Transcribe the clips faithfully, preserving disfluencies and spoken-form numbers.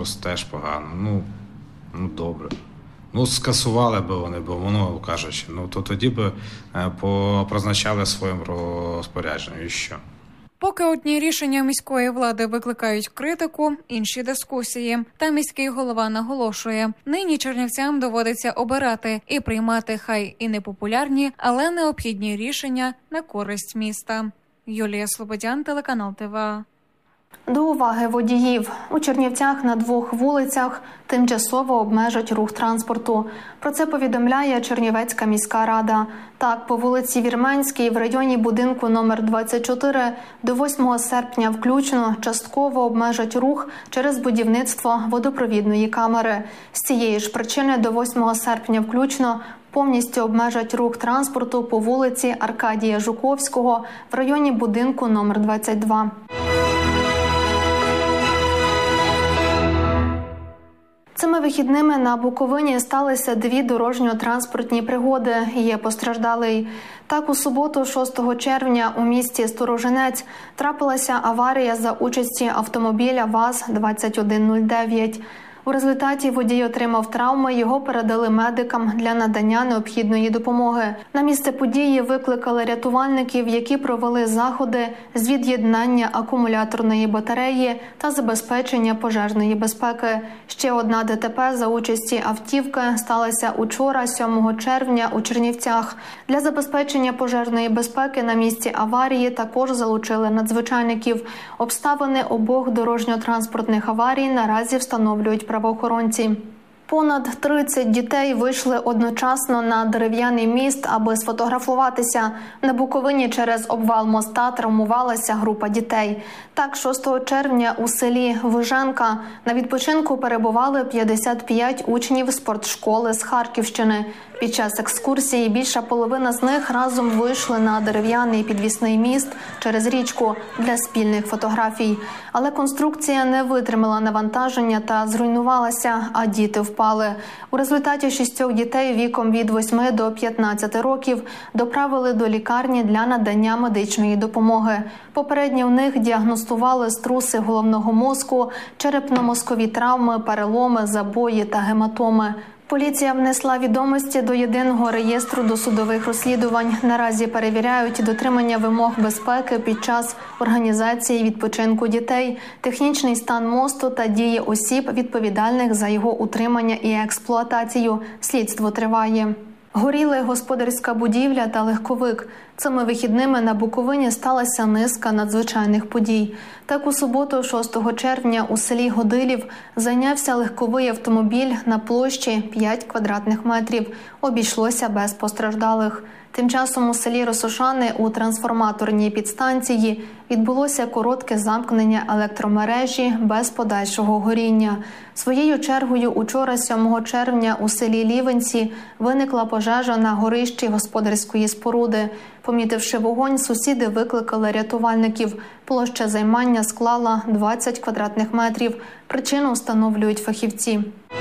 якось теж погано. Ну, ну добре. Ну, скасували б вони, бо воно, кажучи, ну, то тоді б призначали своїм розпорядженням і що. Поки одні рішення міської влади викликають критику, інші – дискусії. Та міський голова наголошує, нині чернівцям доводиться обирати і приймати хай і непопулярні, але необхідні рішення на користь міста. Юлія Слободян, телеканал ТВА. До уваги водіїв. У Чернівцях на двох вулицях тимчасово обмежать рух транспорту. Про це повідомляє Чернівецька міська рада. Так, по вулиці Вірменській в районі будинку номер двадцять чотири до восьмого серпня включно частково обмежать рух через будівництво водопровідної камери. З цієї ж причини до восьмого серпня включно повністю обмежать рух транспорту по вулиці Аркадія Жуковського в районі будинку номер двадцять два. Цими вихідними на Буковині сталися дві дорожньо-транспортні пригоди. Є постраждалий. Так, у суботу, шостого червня, у місті Сторожинець трапилася аварія за участі автомобіля ВАЗ двадцять один нуль дев'ять. У результаті водій отримав травми, його передали медикам для надання необхідної допомоги. На місце події викликали рятувальників, які провели заходи з від'єднання акумуляторної батареї та забезпечення пожежної безпеки. Ще одна ДТП за участі автівки сталася учора, сьомого червня, у Чернівцях. Для забезпечення пожежної безпеки на місці аварії також залучили надзвичайників. Обставини обох дорожньо-транспортних аварій наразі встановлюють правоохоронці. Понад тридцять дітей вийшли одночасно на дерев'яний міст, аби сфотографуватися. На Буковині через обвал моста травмувалася група дітей. Так, шостого червня у селі Виженка на відпочинку перебували п'ятдесят п'ять учнів спортшколи з Харківщини. Під час екскурсії більша половина з них разом вийшли на дерев'яний підвісний міст через річку для спільних фотографій. Але конструкція не витримала навантаження та зруйнувалася, а діти впали. У результаті шістьох дітей віком від восьми до п'ятнадцяти років доправили до лікарні для надання медичної допомоги. Попередньо в них діагностували струси головного мозку, черепно-мозкові травми, переломи, забої та гематоми. Поліція внесла відомості до єдиного реєстру досудових розслідувань. Наразі перевіряють дотримання вимог безпеки під час організації відпочинку дітей, технічний стан мосту та дії осіб, відповідальних за його утримання і експлуатацію. Слідство триває. Горіли господарська будівля та легковик. Цими вихідними на Буковині сталася низка надзвичайних подій. Так, у суботу, шостого червня, у селі Годилів зайнявся легковий автомобіль на площі п'ять квадратних метрів. Обійшлося без постраждалих. Тим часом у селі Росошани у трансформаторній підстанції відбулося коротке замкнення електромережі без подальшого горіння. Своєю чергою учора, сьомого червня, у селі Лівенці виникла пожежа на горищі господарської споруди. Помітивши вогонь, сусіди викликали рятувальників. Площа займання склала двадцять квадратних метрів. Причину встановлюють фахівці.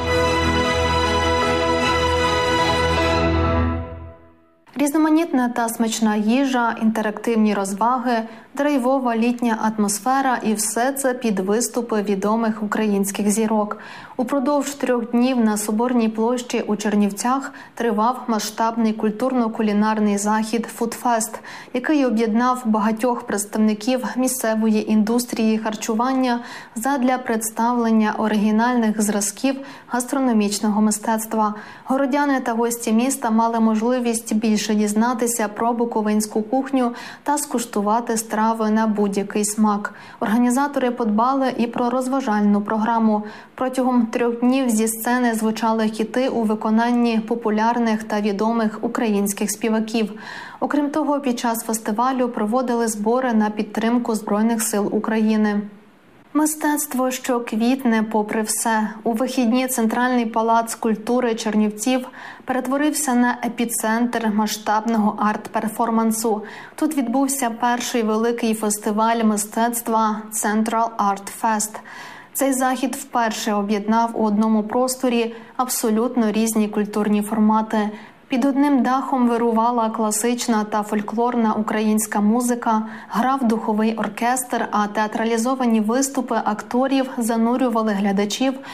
Різноманітна та смачна їжа, інтерактивні розваги, драйвова літня атмосфера і все це під виступи відомих українських зірок. Упродовж трьох днів на Соборній площі у Чернівцях тривав масштабний культурно-кулінарний захід «Фудфест», який об'єднав багатьох представників місцевої індустрії харчування задля представлення оригінальних зразків гастрономічного мистецтва. Городяни та гості міста мали можливість більше дізнатися про буковинську кухню та скуштувати страви на будь-який смак. Організатори подбали і про розважальну програму. Протягом трьох днів зі сцени звучали хіти у виконанні популярних та відомих українських співаків. Окрім того, під час фестивалю проводили збори на підтримку Збройних сил України. Мистецтво, що квітне попри все. У вихідні Центральний палац культури Чернівців перетворився на епіцентр масштабного арт-перформансу. Тут відбувся перший великий фестиваль мистецтва Central Art Fest. Цей захід вперше об'єднав у одному просторі абсолютно різні культурні формати. Під одним дахом вирувала класична та фольклорна українська музика, грав духовий оркестр, а театралізовані виступи акторів занурювали глядачів